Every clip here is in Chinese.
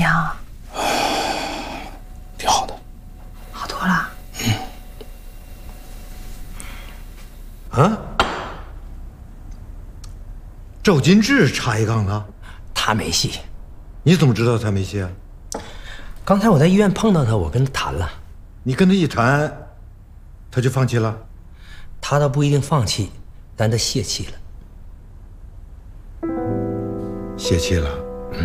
样？ 挺好的， 好多了。 啊？赵金志插一杠子？ 他没戏。 你怎么知道他没戏啊？ 刚才我在医院碰到他，我跟他谈了。 你跟他一谈，他就放弃了？ 他倒不一定放弃，但他泄气了。 泄气了？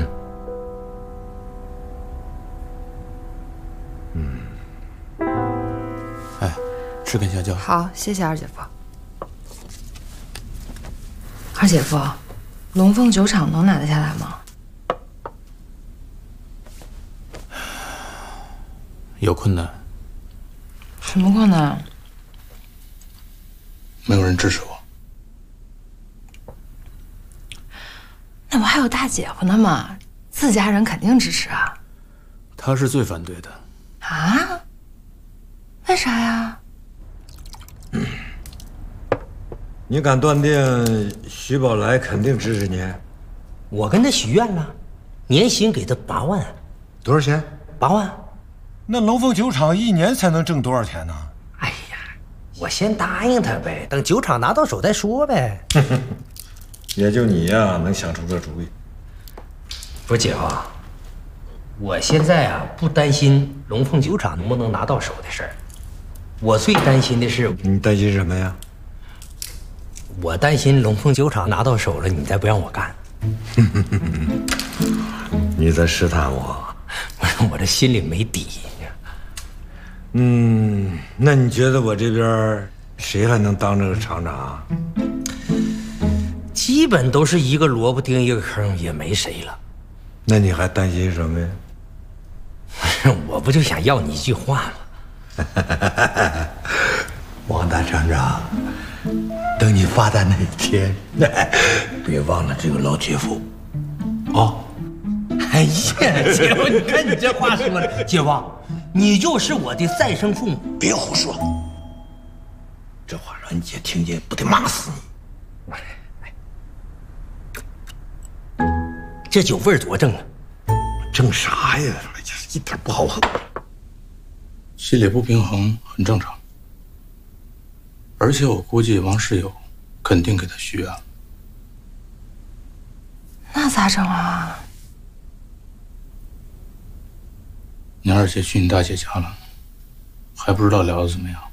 哎，吃根香蕉。 好，谢谢二姐夫。二姐夫，龙凤酒厂能拿得下来吗？ 有困难。 什么困难？ 没有人支持我。 那我还有大姐夫呢嘛，自家人肯定支持啊。 他是最反对的。 啊？为啥呀？ 你敢断定徐宝来肯定支持你？ 我跟他许愿了，年薪给他8万。 多少钱 ？8万。 那龙凤酒厂1年才能挣多少钱呢？ 哎呀，我先答应他呗，等酒厂拿到手再说呗。 也就你呀，能想出个主意。 不是姐夫，我现在啊不担心龙凤酒厂能不能拿到手的事儿，我最担心的是…… 你担心什么呀？ 我担心龙凤酒厂拿到手了，你再不让我干。 你在试探我？ 我这心里没底。 那你觉得我这边谁还能当这个厂长？ 基本都是一个萝卜钉一个坑，也没谁了。 那你还担心什么呀？ 我不就想要你一句话吗？ 王大厂长，等你发达那一天，别忘了这个老姐夫，啊！ 哎呀，姐夫，你看你这话说的，姐夫，你就是我的再生父母。 别胡说，这话让你姐听见，不得骂死你！ 这酒味儿多正啊！ 正啥呀？一点不好喝。 心理不平衡很正常，而且我估计王世友肯定给他许愿了。 那咋整啊？ 你二姐去你大姐家了，还不知道聊得怎么样。